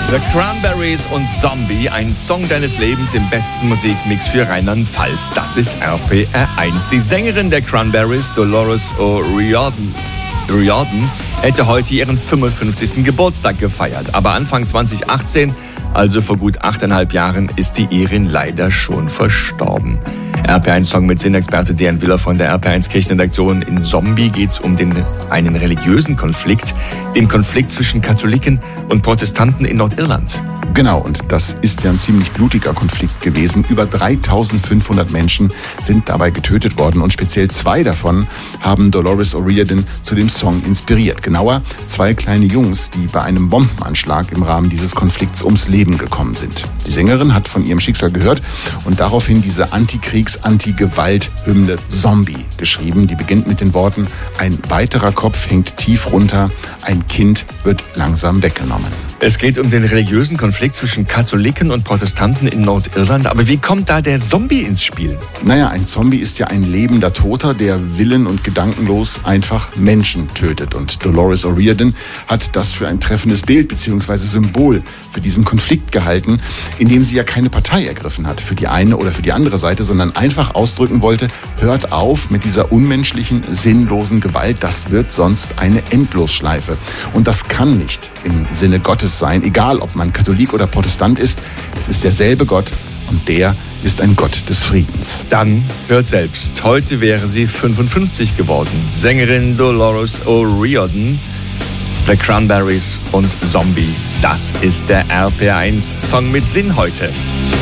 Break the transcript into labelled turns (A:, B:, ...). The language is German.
A: The Cranberries und Zombie, ein Song deines Lebens im besten Musikmix für Rheinland-Pfalz. Das ist RPR1. Die Sängerin der Cranberries, Dolores O'Riordan, hätte heute ihren 55. Geburtstag gefeiert. Aber Anfang 2018, also vor gut 8,5 Jahren, ist die Irin leider schon verstorben. RPR1-Song mit Sinnexperte Dejan Willer von der RPR1 Kirchenredaktion. In Zombie geht es um einen religiösen Konflikt, den Konflikt zwischen Katholiken und Protestanten in Nordirland.
B: Genau, und das ist ja ein ziemlich blutiger Konflikt gewesen. Über 3.500 Menschen sind dabei getötet worden und speziell 2 davon haben Dolores O'Riordan zu dem Song inspiriert. Genauer 2 kleine Jungs, die bei einem Bombenanschlag im Rahmen dieses Konflikts ums Leben gekommen sind. Die Sängerin hat von ihrem Schicksal gehört und daraufhin diese Antikriegs-Anti-Gewalt-Hymne Zombie geschrieben. Die beginnt mit den Worten: Ein weiterer Kopf hängt tief runter, ein Kind wird langsam weggenommen.
A: Es geht um den religiösen Konflikt zwischen Katholiken und Protestanten in Nordirland. Aber wie kommt da der Zombie ins Spiel?
B: Naja, ein Zombie ist ja ein lebender Toter, der willen- und gedankenlos einfach Menschen tötet. Und Dolores O'Riordan hat das für ein treffendes Bild bzw. Symbol für diesen Konflikt gehalten, indem sie ja keine Partei ergriffen hat für die eine oder für die andere Seite, sondern einfach ausdrücken wollte: Hört auf mit dieser unmenschlichen, sinnlosen Gewalt, das wird sonst eine Endlosschleife. Und das kann nicht im Sinne Gottes sein, egal ob man Katholik oder Protestant ist. Es ist derselbe Gott und der ist ein Gott des Friedens.
A: Dann hört selbst. Heute wäre sie 55 geworden. Sängerin Dolores O'Riordan, The Cranberries und Zombie. Das ist der RPR1-Song mit Sinn heute.